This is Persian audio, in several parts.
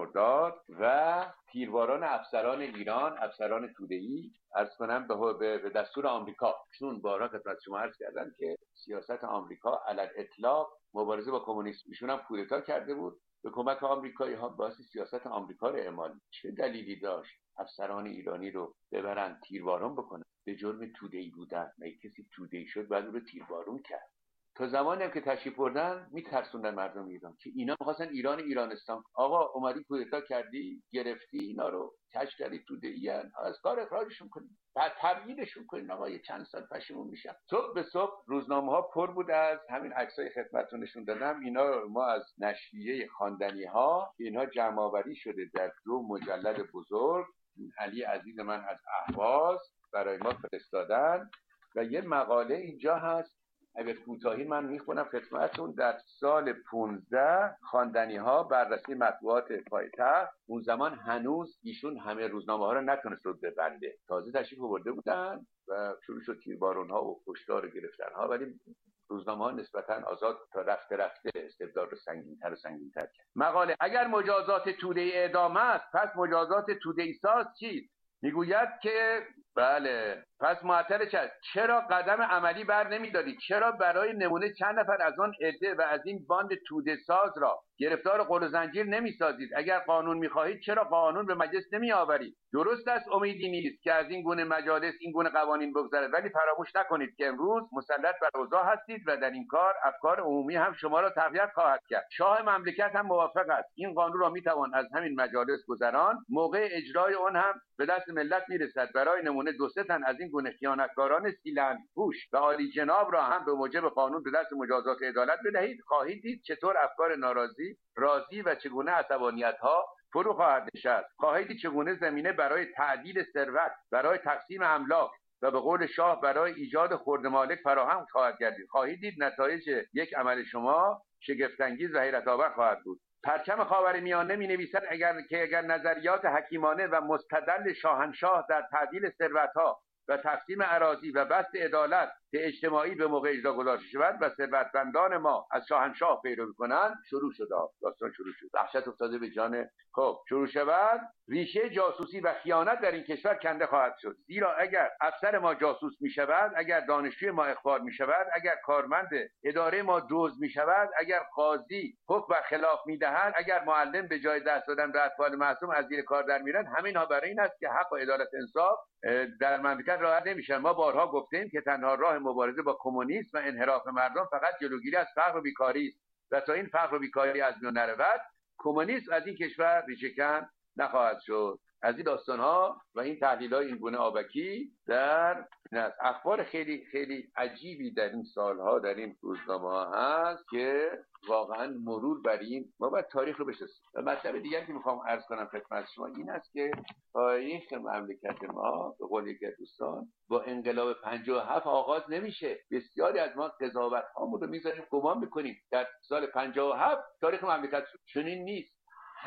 مرداد و تیرباران افسران ایران، افسران توده‌ای، عرض کنم به دستور آمریکا، چون بارها خدمت شما عرض کردم که سیاست آمریکا علی الاطلاق مبارزه با کمونیسم، ایشون هم کودتا کرده بود به کمک آمریکایی‌ها، باعث سیاست آمریکا رو اعمال. چه دلیلی داشت افسران ایرانی رو ببرن تیرباران بکنن به جرم توده‌ای بودن؟ مگه کسی توده‌ای شد بعد رو تیربارون کرد؟ تا زمانی هم که تشریف بردن میترسوندن مردم ایران که اینا می‌خواستن ایرانستان. آقا اومدی کودتا کردی، گرفتی اینا رو، کش کردی توده‌ایان، از کار اخراجشون کنید، بعد تبعیدشون کنید. آقا یه چند سال پشیمون میشن. صبح به صبح روزنامه‌ها پر بود از همین عکسای خدمتتون نشون دادم. اینا ما از نشریه خواندنی‌ها، اینها جمع‌آوری شده در 2 مجلد بزرگ، علی عزیز من از اهواز برای ما فرستادن و یه مقاله اینجا هست. اگر کوتاهی من میخونم خدمتتون. در سال 15 خواندنی‌ها بررسی مطبوعات پایتخت، اون زمان هنوز ایشون همه روزنامه‌ها رو نتونست رو ببنده، تازه تشریف آورده بودن و شروع شد تیربارون‌ها و کشتار و گرفتن‌ها، ولی روزنامه‌ها نسبتاً آزاد تا رفته استبداد رو سنگین‌تر و سنگین‌تر کرد. مقاله: اگر مجازات توده‌ای اعدام است، پس مجازات توده‌ای ساز چیست؟ میگوید که بله، پس معطل چرا قدم عملی بر نمی‌دارید؟ چرا برای نمونه چند نفر از آن عده و از این باند توده ساز را گرفتار قل و زنجیر نمی‌سازید؟ اگر قانون می‌خواهید چرا قانون به مجلس نمی‌آورید؟ درست است امیدی نیست که از این گونه مجالس این گونه قوانین بگذرد، ولی فراموش نکنید که امروز مسلط بر اوضاع هستید و در این کار افکار عمومی هم شما را تقویت خواهد کرد. شاه مملکت هم موافق است. این قانون را می‌توان از همین مجالس گذران، موقع اجرای آن هم به دست ملت میرسد. برای نمونه 2-3 تن از این گونه خیانتکاران سیلند پوش و عالی جناب را هم به موجب قانون به دست مجازات عدالت بدهید. خواهید دید چطور افکار ناراضی راضی و چگونه عصبانیت‌ها فرو خواهد نشست. خواهید دید چگونه زمینه برای تعدیل ثروت، برای تقسیم املاک و به قول شاه برای ایجاد خرد مالک فراهم خواهد گردید. خواهید دید نتایج یک عمل شما شگفت‌انگیز و حیرت‌آور خواهد بود. پرچم خاورمیانه می‌نویسد اگر نظریات حکیمانه و مستدل شاهنشاه در تعدیل ثروت‌ها و تقسیم اراضی و بسط عدالت اجتماعی به موقع اجرا گذاشته شود و ثروتمندان ما از شاهنشاه پیروی کنند، شروع شد. داستان شروع شد. وحشت افتاده به جان. شروع شود، ریشه جاسوسی و خیانت در این کشور کنده خواهد شد. زیرا اگر افسر ما جاسوس می شود، اگر دانشجوی ما اخبار می شود، اگر کارمند اداره ما دزد می شود، اگر قاضی حکم بر خلاف می دهد، اگر معلم به جای دست دادن به اطفال معصوم از زیر کار در میرن، همینها برای این است که حق و عدالت انصاف در مملکت رعایت نمیشن. ما بارها گفتیم که تنها راه مبارزه با کمونیسم و انحراف مردم فقط جلوگیری از فقر و بیکاری است و تا این فقر و بیکاری از میان نرود، کمونیسم از این کشور ریشه‌کن نخواهد شد. از این داستان‌ها و این تحلیل‌های این گونه آبکی در اخبار خیلی خیلی عجیبی در این سالها در این روزنامه‌ها هست که واقعا مرور بر این ما باید تاریخ رو بشناسیم. و مطلب دیگری که میخوام عرض کنم خدمت شما این است که تاریخ مملکت ما به قول یکی از دوستان با انقلاب 57 آغاز نمیشه. بسیاری از ما قضاوت‌هامون رو میذاریم گمان میکنیم در سال 57 تاریخ مملکت شد. چنین نیست.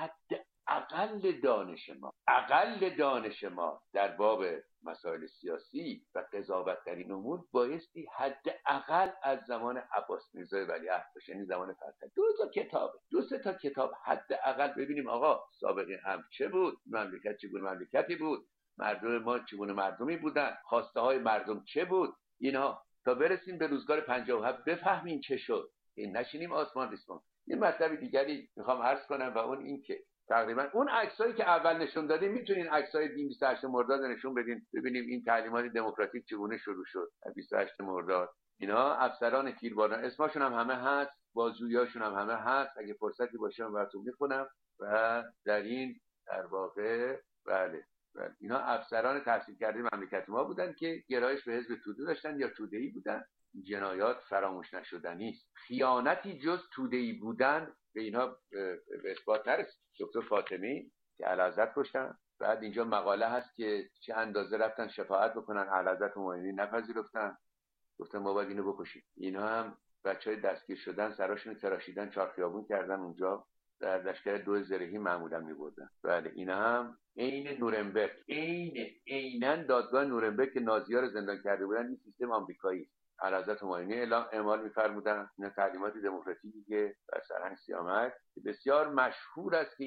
اقل دانش ما در باب مسائل سیاسی و قضاوت در این امور بایستی حداقل از زمان عباس میرزا ولیعهد باشه، یعنی زمان فتح. 2 تا کتاب حداقل ببینیم آقا سابقه هم چه بود، مملکت چگونه مملکتی بود، مردم ما چگونه مردمی بودن، خواسته های مردم چه بود، اینها تا برسیم به روزگار 57 بفهمیم چه شد. این نشینیم آسمان ریسمان. این مطلب دیگری میخوام عرض کنم و اون این که تقریبا اون عکسایی که اول نشون دادیم میتونین عکسای 28 مرداد نشون بدین ببینیم این تعلیمات دموکراتیک چگونه شروع شد. 28 مرداد اینا افسران تیرباران اسمشون هم همه هست، بازجوییاشون هم همه هست. اگه فرصتی باشه من براتون میخونم. و در این در واقع بله اینا افسران تحصیل کرده مملکت ما بودن که گرایش به حزب توده داشتن یا توده‌ای بودن. جنایات فراموش نشدنی است. خیانتی جز توده‌ای بودن به اینها به اثبات نرسید. دکتر فاطمی که اعلیحضرت کشتن، بعد اینجا مقاله هست که چه اندازه رفتن شفاعت بکنن، اعلیحضرت مومنی نپذیرفتن، گفتن ما باید اینو بکشیم. اینا هم بچهای دستگیر شدن سراشون تراشیدن، چارخیابون کردن، اونجا در لشکر 2 زرهی معمولا می‌بردن. بله اینا هم عین نورنبرگ، عیناً دادگاه نورنبرگ که نازی‌ها رو زندان کرده بودن، این سیستم آمریکایی است. اعلیحضرت همایونی اعمال می‌فرمودن. این تعلیمات دموکراتیکی که در سرهنگ سیامک بسیار مشهور است. این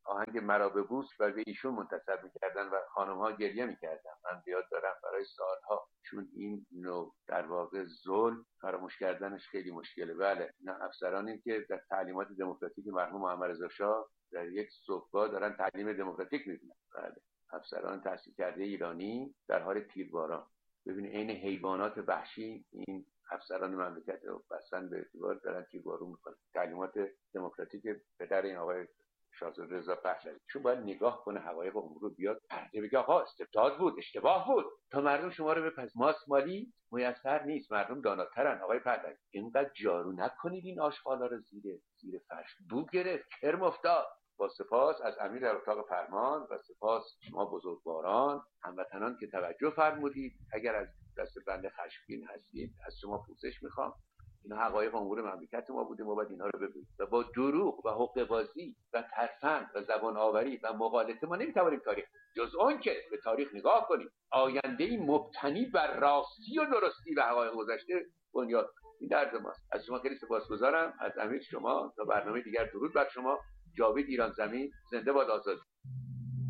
آهنگ مرا ببوس و به ایشون منتسب میکردن و خانم ها گریه میکردن. من بیاد دارم برای سالها، چون این نوع در واقع ظلم فراموش کردنش خیلی مشکله. بله، اینا افسرانی که در تعلیمات دموکراتیک مرحوم محمد رضا شاه در یک صبحگاه دارن تعلیم دموکراتیک میدونن. بله، افسران تحصیل کرده ایرانی در حال تیرباران. ببینید عین حیوانات وحشی این افسران مملکت رو بستن به اعتبار دارن تیربارون میکنن. تعلیمات دموکراتیک پدر این آقای شاهزاده رضا پهلوی، چون باید نگاه کنه حقایق امور رو، بیاد پرده بگه آقا استبداد بود، اشتباه بود تا مردم شما رو بپذیرن. مالی میسر نیست، مردم داناترن. آقای پهلوی اینقدر جارو نکنید این آشغالا رو زیر فرش. بو گرفت، کرم افتاد. با سپاس از امیر در اتاق فرمان و سپاس شما بزرگواران هموطنان که توجه فرمودید. اگر از دست بنده خشمگین هستید از شما پوزش میخوام. اینا حقایق امور مملکت ما بوده، ما باید اینها رو بگوییم و با دروغ و حقه بازی و ترفند و زبان آوری و مغالطه ما نمیتوانیم تاریخ، جز اون که به تاریخ نگاه کنیم آینده‌ای مبتنی بر راستی و درستی و حقایق گذشته بنیاد. این درد ماست. از شما خیلی سپاسگزارم، از امیر شما. تا برنامه دیگر درود بر شما. جاوید ایران زمین، زنده باد آزادی.